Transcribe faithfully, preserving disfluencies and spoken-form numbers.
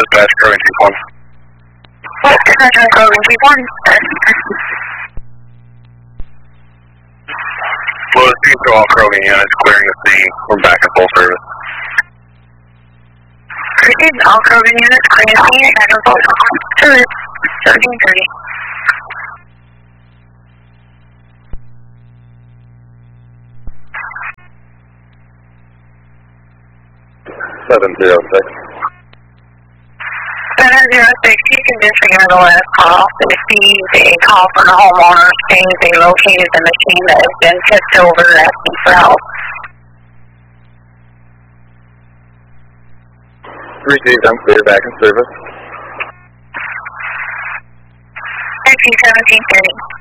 Dispatch, Crogan Chief one. Dispatch, Crogan Chief one. Well, it's due to all Crogan units clearing the scene. We're back in full service. Proceed, all Crogan units clearing the scene and full service. seventeen thirty. seven zero six. seven zero six, you can disregard the last call. Receive a call from the homeowner saying they located the machine that has been tipped over asking for help. Received, I'm clear, back in service. nineteen seventeen thirty.